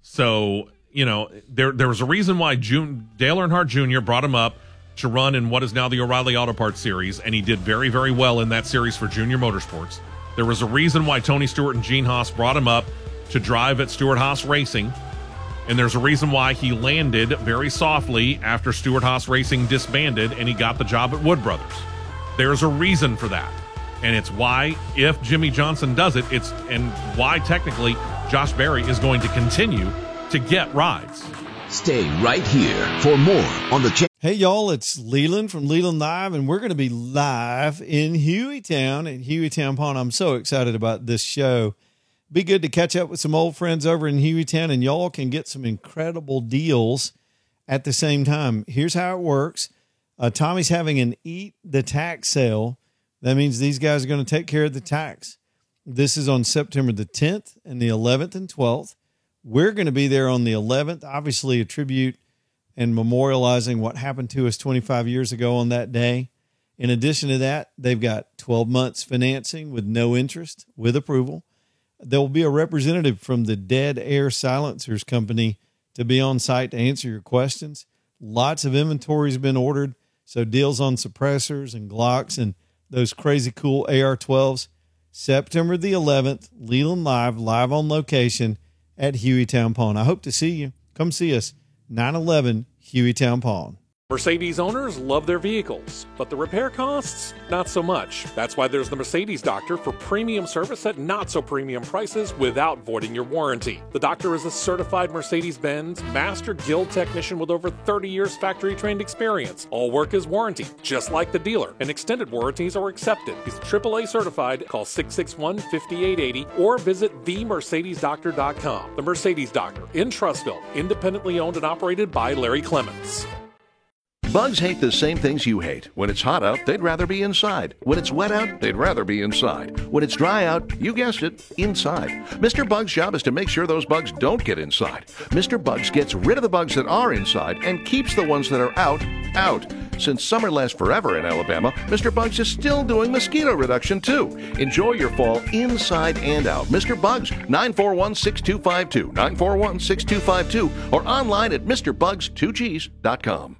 So, you know, there there was a reason why June, Dale Earnhardt Junior brought him up to run in what is now the O'Reilly Auto Parts Series, and he did very, very well in that series for Junior Motorsports. There was a reason why Tony Stewart and Gene Haas brought him up to drive at Stewart Haas Racing. And there's a reason why he landed very softly after Stewart Haas Racing disbanded and he got the job at Wood Brothers. There's a reason for that. And it's why, if Jimmy Johnson does it, it's and why technically Josh Berry is going to continue to get rides. Stay right here for more on the cha- Hey, y'all, it's Leland from Leland Live, and we're going to be live in Hueytown at Hueytown Pond. I'm so excited about this show. Be good to catch up with some old friends over in Hueytown, and y'all can get some incredible deals at the same time. Here's how it works. Uh, Tommy's having an Eat the Tax sale. That means these guys are going to take care of the tax. This is on September the tenth and the eleventh and twelfth. We're going to be there on the eleventh, obviously a tribute and memorializing what happened to us twenty-five years ago on that day. In addition to that, they've got twelve months financing with no interest, with approval. There will be a representative from the Dead Air Silencers Company to be on site to answer your questions. Lots of inventory has been ordered, so deals on suppressors and Glocks and those crazy cool A R twelves. September the eleventh, Leland Live, live on location at Hueytown Pond. I hope to see you. Come see us, nine eleven Hueytown Pond. Mercedes owners love their vehicles, but the repair costs, not so much. That's why there's the Mercedes Doctor for premium service at not so premium prices without voiding your warranty. The doctor is a certified Mercedes-Benz Master Guild technician with over thirty years factory-trained experience. All work is warranty, just like the dealer, and extended warranties are accepted. He's triple A certified. Call six six one, five eight eight zero or visit the mercedes doctor dot com. The Mercedes Doctor in Trussville, independently owned and operated by Larry Clements. Bugs hate the same things you hate. When it's hot out, they'd rather be inside. When it's wet out, they'd rather be inside. When it's dry out, you guessed it, inside. Mister Bug's job is to make sure those bugs don't get inside. Mister Bugs gets rid of the bugs that are inside and keeps the ones that are out, out. Since summer lasts forever in Alabama, Mister Bugs is still doing mosquito reduction too. Enjoy your fall inside and out. Mister Bugs, nine four one, six two five two, nine four one, six two five two, or online at Mr Bugs two Gs dot com.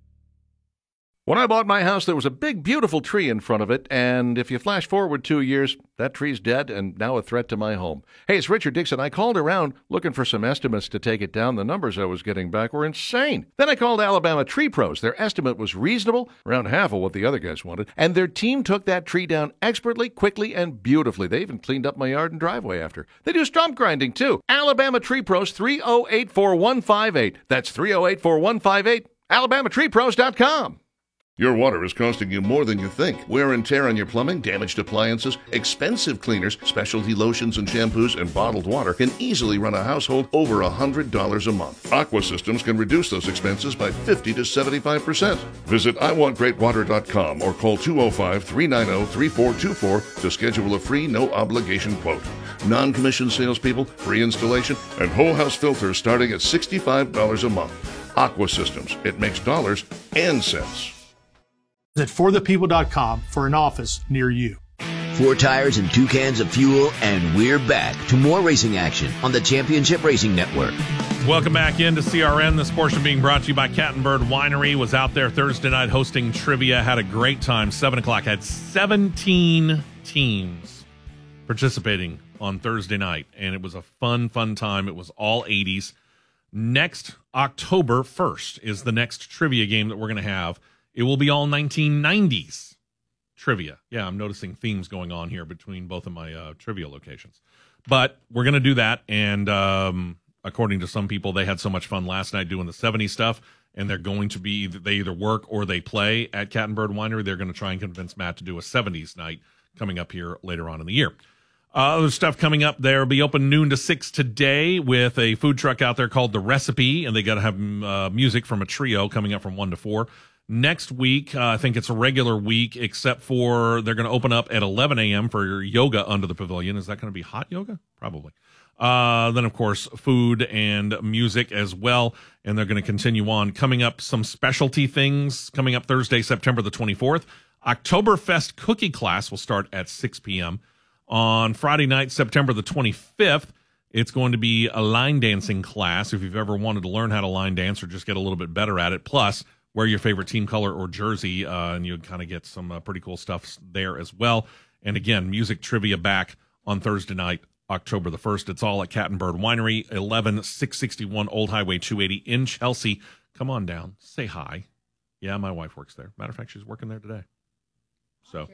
When I bought my house, there was a big, beautiful tree in front of it, and if you flash forward two years, that tree's dead and now a threat to my home. Hey, it's Richard Dixon. I called around looking for some estimates to take it down. The numbers I was getting back were insane. Then I called Alabama Tree Pros. Their estimate was reasonable, around half of what the other guys wanted, and their team took that tree down expertly, quickly, and beautifully. They even cleaned up my yard and driveway after. They do stump grinding, too. Alabama Tree Pros, three oh eight, four one five eight. That's three oh eight, four one five eight. alabama tree pros dot com. Your water is costing you more than you think. Wear and tear on your plumbing, damaged appliances, expensive cleaners, specialty lotions and shampoos, and bottled water can easily run a household over one hundred dollars a month. Aqua Systems can reduce those expenses by fifty to seventy-five percent. Visit I want great water dot com or call two oh five, three nine oh, three four two four to schedule a free no-obligation quote. Non-commissioned salespeople, free installation, and whole house filters starting at sixty-five dollars a month. Aqua Systems. It makes dollars and cents. Visit for the people dot com for an office near you. Four tires and two cans of fuel, and we're back to more racing action on the Championship Racing Network. Welcome back into C R N. This portion being brought to you by Cat and Bird Winery. Was out there Thursday night hosting trivia. Had a great time. seven o'clock. Had seventeen teams participating on Thursday night, and it was a fun, fun time. It was all eighties. Next October first is the next trivia game that we're going to have. It will be all nineteen nineties trivia. Yeah, I'm noticing themes going on here between both of my uh, trivia locations. But we're going to do that, and um, according to some people, they had so much fun last night doing the seventies stuff, and they're going to be, they either work or they play at Cat and Bird Winery. They're going to try and convince Matt to do a seventies night coming up here later on in the year. Uh, other stuff coming up. They'll be open noon to six today with a food truck out there called The Recipe, and they got to have uh, music from a trio coming up from one to four. Next week, uh, I think it's a regular week, except for they're going to open up at eleven a.m. for yoga under the pavilion. Is that going to be hot yoga? Probably. Uh, then, of course, food and music as well, and they're going to continue on. Coming up, some specialty things coming up Thursday, September the twenty-fourth. Oktoberfest cookie class will start at six p.m. On Friday night, September the twenty-fifth, it's going to be a line dancing class. If you've ever wanted to learn how to line dance or just get a little bit better at it, plus wear your favorite team color or jersey, uh, and you'd kind of get some uh, pretty cool stuff there as well. And again, music trivia back on Thursday night, October the first. It's all at Cat and Bird Winery, eleven six sixty-one Old Highway two eighty in Chelsea. Come on down. Say hi. Yeah, my wife works there. Matter of fact, she's working there today. So.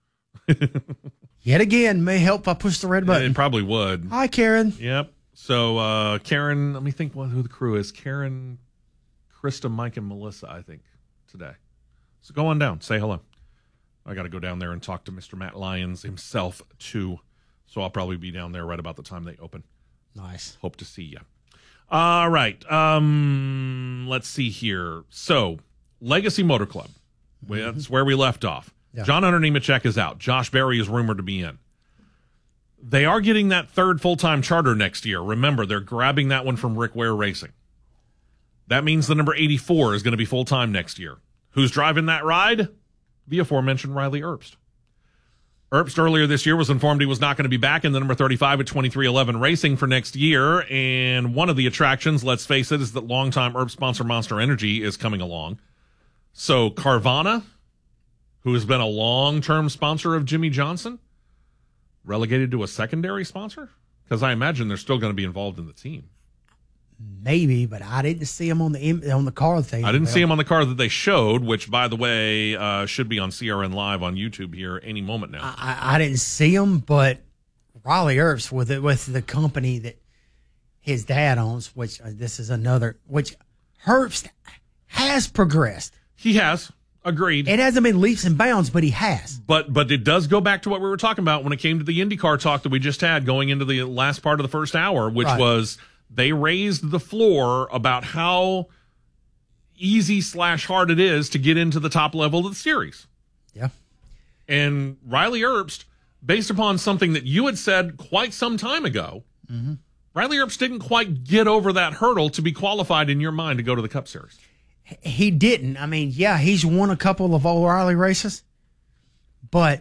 Yet again, may help if I push the red button. It probably would. Hi, Karen. Yep. So, uh, Karen, let me think what, who the crew is. Karen, Krista, Mike, and Melissa, I think, today. So go on down. Say hello. I got to go down there and talk to Mister Matt Lyons himself, too. So I'll probably be down there right about the time they open. Nice. Hope to see you. All right. Um, let's see here. So, Legacy Motor Club. Mm-hmm. That's where we left off. Yeah. John Hunter Nemechek is out. Josh Berry is rumored to be in. They are getting that third full-time charter next year. Remember, they're grabbing that one from Rick Ware Racing. That means the number eighty-four is going to be full-time next year. Who's driving that ride? The aforementioned Riley Herbst. Herbst earlier this year was informed he was not going to be back in the number thirty-five at twenty-three eleven Racing for next year. And one of the attractions, let's face it, is that longtime Herbst sponsor Monster Energy is coming along. So Carvana, who has been a long-term sponsor of Jimmy Johnson, relegated to a secondary sponsor? Because I imagine they're still going to be involved in the team. Maybe, but I didn't see him on the on the car thing. I didn't see him on the car that they showed, which, by the way, uh, should be on C R N Live on YouTube here any moment now. I, I didn't see him, but Riley Herbst with it with the company that his dad owns, which uh, this is another, which Herbst has progressed. He has. Agreed. It hasn't been leaps and bounds, but he has. But but it does go back to what we were talking about when it came to the IndyCar talk that we just had going into the last part of the first hour, which right. was they raised the floor about how easy slash hard it is to get into the top level of the series. Yeah. And Riley Herbst, based upon something that you had said quite some time ago, mm-hmm. Riley Herbst didn't quite get over that hurdle to be qualified in your mind to go to the Cup Series. He didn't. I mean, yeah, he's won a couple of O'Reilly races, but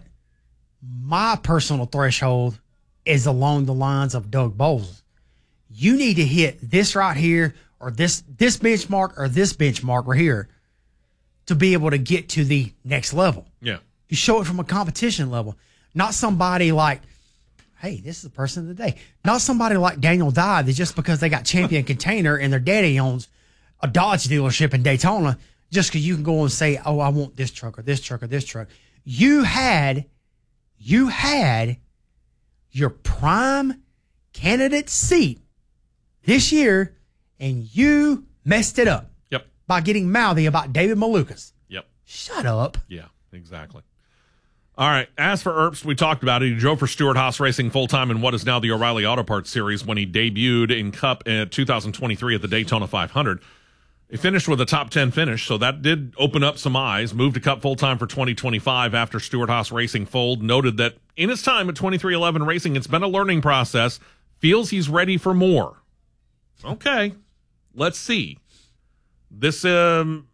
my personal threshold is along the lines of Doug Boles. You need to hit this right here or this this benchmark or this benchmark right here to be able to get to the next level. Yeah. You show it from a competition level, not somebody like, hey, this is the person of the day. Not somebody like Daniel Dye that just because they got Champion Container and their daddy owns a Dodge dealership in Daytona, just because you can go and say, oh, I want this truck or this truck or this truck. You had, you had your prime candidate seat this year, and you messed it up. Yep. By getting mouthy about David Malukas. Yep. Shut up. Yeah, exactly. All right. As for Earps, we talked about it. He drove for Stewart Haas Racing full-time in what is now the O'Reilly Auto Parts Series when he debuted in Cup in two thousand twenty-three at the Daytona five hundred. He finished with a top ten finish, so that did open up some eyes. Moved to Cup full-time for twenty twenty-five after Stewart Haas Racing fold. Noted that in his time at twenty-three eleven Racing, it's been a learning process. Feels he's ready for more. Okay. Let's see. This, um,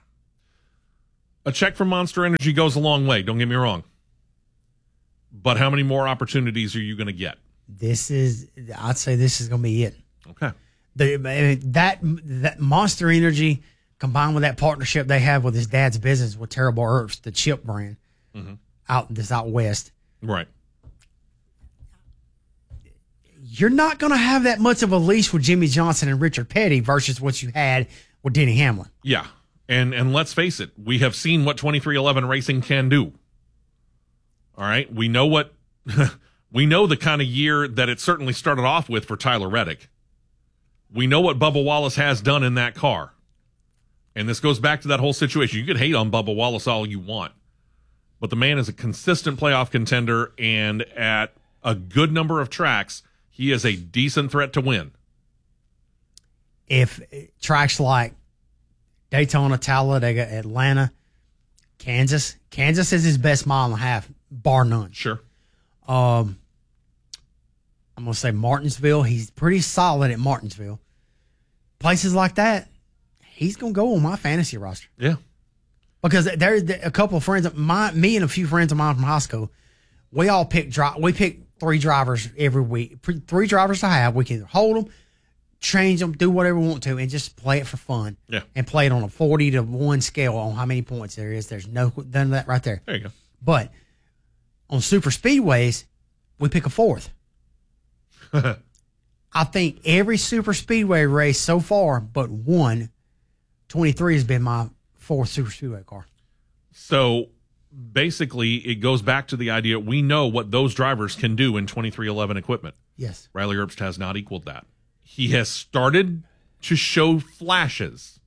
a check from Monster Energy goes a long way. Don't get me wrong. But how many more opportunities are you going to get? This is, I'd say this is going to be it. Okay. The, that that Monster Energy combined with that partnership they have with his dad's business with Terrible Earps, the chip brand, mm-hmm. out this out west. Right. You're not going to have that much of a leash with Jimmy Johnson and Richard Petty versus what you had with Denny Hamlin. Yeah. And and let's face it, we have seen what twenty-three eleven Racing can do. All right. We know what we know the kind of year that it certainly started off with for Tyler Reddick. We know what Bubba Wallace has done in that car. And this goes back to that whole situation. You could hate on Bubba Wallace all you want, but the man is a consistent playoff contender, and at a good number of tracks, he is a decent threat to win. If tracks like Daytona, Talladega, Atlanta, Kansas, Kansas is his best mile and a half, bar none. Sure. Um, I'm going to say Martinsville. He's pretty solid at Martinsville. Places like that, he's going to go on my fantasy roster. Yeah. Because there's a couple of friends of mine, me and a few friends of mine from high school, we all pick dri- we pick three drivers every week. Three drivers to have. We can hold them, change them, do whatever we want to, and just play it for fun. Yeah. And play it on a forty to one scale on how many points there is. There's no none of that right there. There you go. But on super speedways, we pick a fourth. I think every super speedway race so far but one, twenty-three has been my fourth super speedway car. So basically it goes back to the idea we know what those drivers can do in twenty-three eleven equipment. Yes. Riley Herbst has not equaled that. He has started to show flashes.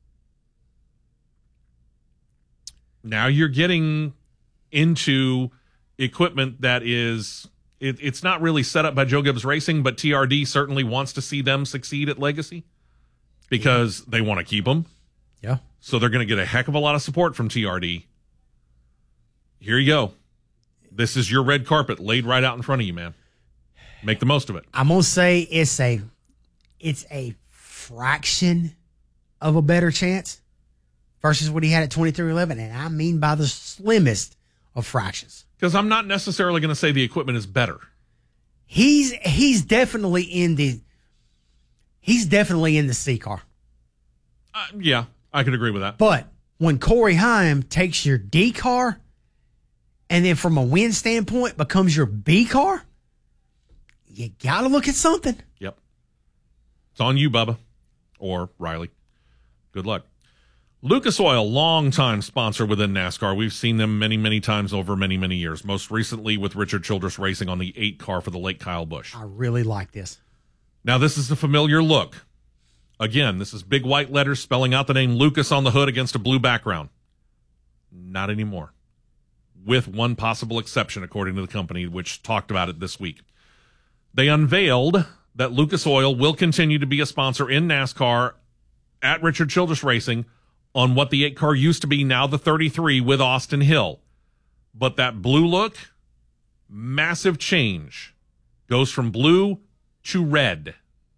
Now you're getting into equipment that is it, it's not really set up by Joe Gibbs Racing, but T R D certainly wants to see them succeed at Legacy because they want to keep them. Yeah. So they're going to get a heck of a lot of support from T R D. Here you go. This is your red carpet laid right out in front of you, man. Make the most of it. I'm going to say it's a it's a fraction of a better chance versus what he had at twenty-three eleven, and I mean by the slimmest of fractions. Because I'm not necessarily going to say the equipment is better. He's he's definitely in the he's definitely in the C car. Uh, yeah, I could agree with that. But when Corey Heim takes your D car and then from a win standpoint becomes your B car, you got to look at something. Yep. It's on you, Bubba. Or Riley. Good luck. Lucas Oil, longtime sponsor within NASCAR. We've seen them many, many times over many, many years. Most recently with Richard Childress Racing on the eight car for the late Kyle Busch. I really like this. Now, this is a familiar look. Again, this is big white letters spelling out the name Lucas on the hood against a blue background. Not anymore. With one possible exception, according to the company, which talked about it this week. They unveiled that Lucas Oil will continue to be a sponsor in NASCAR at Richard Childress Racing on what the eight car used to be, now the thirty-three with Austin Hill. But that blue look, massive change. Goes from blue to red.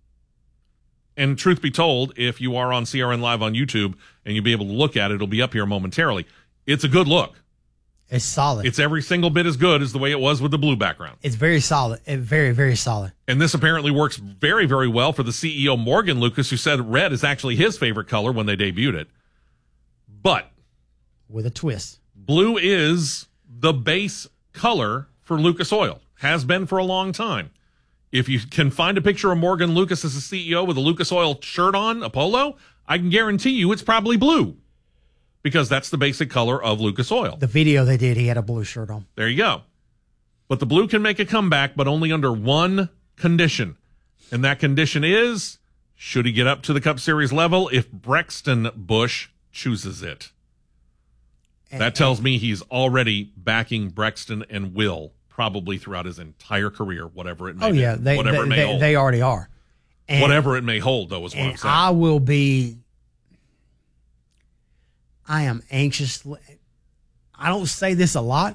And truth be told, if you are on C R N Live on YouTube and you'll be able to look at it, it'll be up here momentarily. It's a good look. It's solid. It's every single bit as good as the way it was with the blue background. It's very solid. It's very, very solid. And this apparently works very, very well for the C E O, Morgan Lucas, who said red is actually his favorite color when they debuted it. But with a twist. Blue is the base color for Lucas Oil. Has been for a long time. If you can find a picture of Morgan Lucas as a C E O with a Lucas Oil shirt on, a polo, I can guarantee you it's probably blue. Because that's the basic color of Lucas Oil. The video they did, he had a blue shirt on. There you go. But the blue can make a comeback, but only under one condition. And that condition is, should he get up to the Cup Series level, if Brexton Busch chooses it. That tells me he's already backing Brexton and Will probably throughout his entire career, whatever it may Oh, be. yeah. They, whatever they, it may they, hold. they already are. And, whatever it may hold, though, is what I'm and saying. I will be, I am anxiously, I don't say this a lot,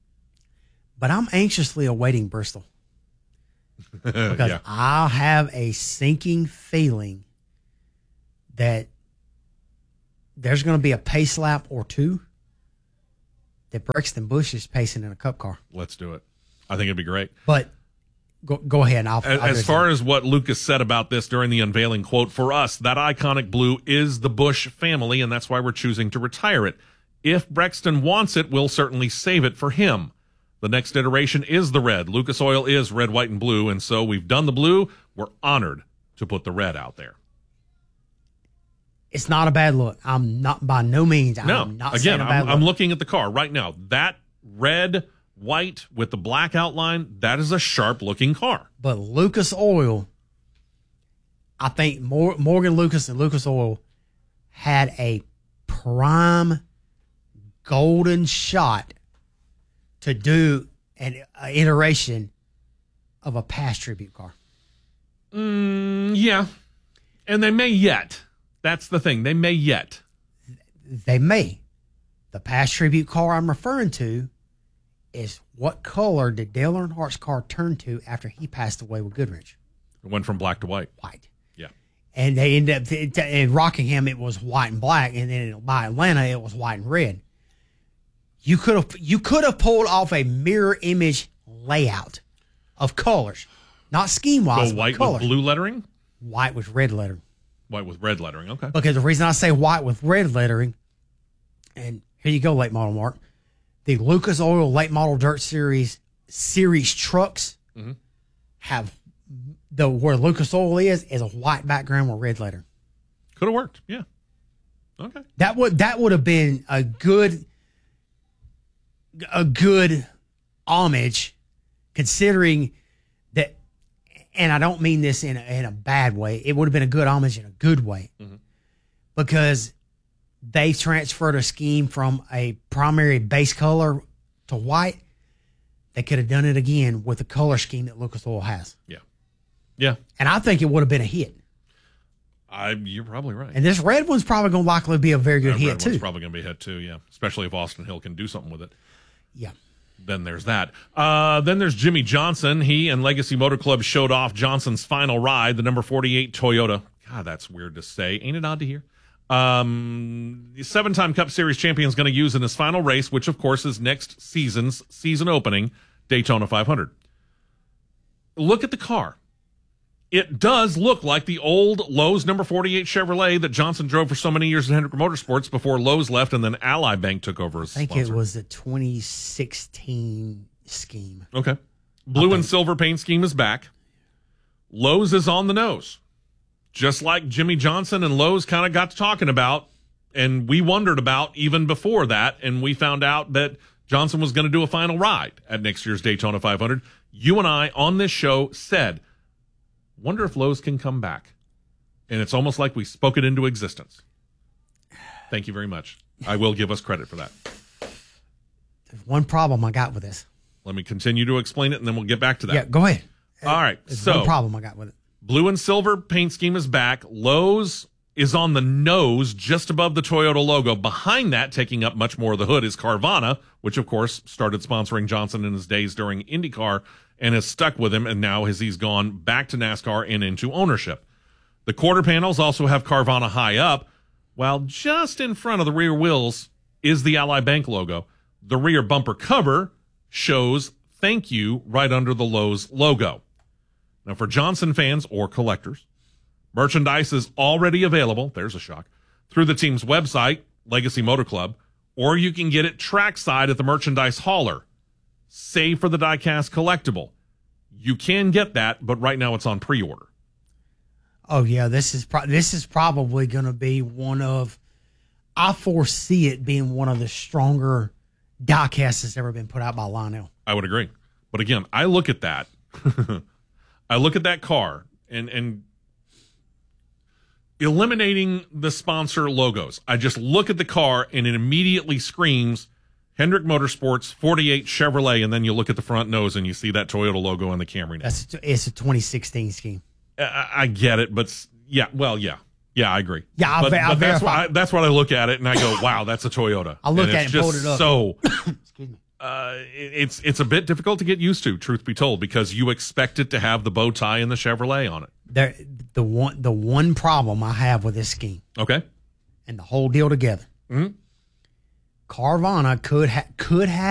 but I'm anxiously awaiting Bristol. Because Yeah. I have a sinking feeling that there's going to be a pace lap or two that Brexton Bush is pacing in a cup car. Let's do it. I think it'd be great. But go, go ahead. I'll, As, I'll as far as what Lucas said about this during the unveiling, quote, for us, that iconic blue is the Bush family, and that's why we're choosing to retire it. If Brexton wants it, we'll certainly save it for him. The next iteration is the red. Lucas Oil is red, white, and blue, and so we've done the blue. We're honored to put the red out there. It's not a bad look. I'm not, by no means. No, I'm not again, saying a bad I'm, look. I'm looking at the car right now. That red, white with the black outline, that is a sharp-looking car. But Lucas Oil, I think Mor- Morgan Lucas and Lucas Oil had a prime golden shot to do an uh, iteration of a past tribute car. Mm, yeah, and they may yet. That's the thing. They may yet. They may. The past tribute car I'm referring to is what color did Dale Earnhardt's car turn to after he passed away with Goodrich? It went from black to white. White. Yeah. And they ended up, in Rockingham, it was white and black, and then by Atlanta, it was white and red. You could have you could have pulled off a mirror image layout of colors, not scheme wise. Go white colors. with blue lettering? White with red lettering. White with red lettering. Okay. Because the reason I say white with red lettering, and here you go, late model Mark, the Lucas Oil late model dirt series series trucks mm-hmm. have the where Lucas Oil is is a white background with red lettering. Could have worked. Yeah. Okay. That would that would have been a good a good homage, considering that, and I don't mean this in a, in a bad way. It would have been a good homage in a good way, mm-hmm. because they transferred a scheme from a primary base color to white. They could have done it again with the color scheme that Lucas Oil has. Yeah. Yeah. And I think it would have been a hit. I, you're probably right. And this red one's probably going to likely be a very good that hit, red too. One's probably going to be a hit, too, yeah. Especially if Austin Hill can do something with it. Yeah. Then there's that. Uh, then there's Jimmy Johnson. He and Legacy Motor Club showed off Johnson's final ride, the number forty-eight Toyota. God, that's weird to say. Ain't it odd to hear? Um, the seven-time Cup Series champion is going to use in his final race, which, of course, is next season's season opening, Daytona five hundred. Look at the car. It does look like the old Lowe's number forty-eight Chevrolet that Johnson drove for so many years at Hendrick Motorsports before Lowe's left and then Ally Bank took over as I think sponsor. it was the twenty sixteen scheme. Okay. Blue and silver paint scheme is back. Lowe's is on the nose. Just like Jimmy Johnson and Lowe's kind of got to talking about, and we wondered about even before that, and we found out that Johnson was going to do a final ride at next year's Daytona five hundred. You and I on this show said, wonder if Lowe's can come back. And it's almost like we spoke it into existence. Thank you very much. I will give us credit for that. There's one problem I got with this. Let me continue to explain it, and then we'll get back to that. Yeah, go ahead. All right. There's so one problem I got with it. Blue and silver paint scheme is back. Lowe's is on the nose just above the Toyota logo. Behind that, taking up much more of the hood, is Carvana, which, of course, started sponsoring Johnson in his days during IndyCar and has stuck with him, and now as he's gone back to NASCAR and into ownership. The quarter panels also have Carvana high up, while just in front of the rear wheels is the Ally Bank logo. The rear bumper cover shows thank you right under the Lowe's logo. Now, for Johnson fans or collectors, merchandise is already available, there's a shock, through the team's website, Legacy Motor Club, or you can get it trackside at the merchandise hauler, save for the diecast collectible. You can get that, but right now it's on pre-order. Oh yeah, this is pro- this is probably going to be one of, I foresee it being one of the stronger diecasts that's ever been put out by Lionel. I would agree. But again, I look at that. I look at that car, and and eliminating the sponsor logos. I just look at the car and it immediately screams Hendrick Motorsports forty-eight Chevrolet, and then you look at the front nose and you see that Toyota logo on the Camry now. That's it's a twenty sixteen scheme. I, I get it, but yeah, well, yeah. Yeah, I agree. Yeah, I'll, but, I'll but that's, verify. why I, that's what I look at it and I go, wow, that's a Toyota. I look and at it's it and just pulled it up. So, Excuse me. uh, it- it's it's a bit difficult to get used to, truth be told, because you expect it to have the bow tie and the Chevrolet on it. There, the one the one problem I have with this scheme, Okay. and the whole deal together, Mhm. Carvana could ha- could have.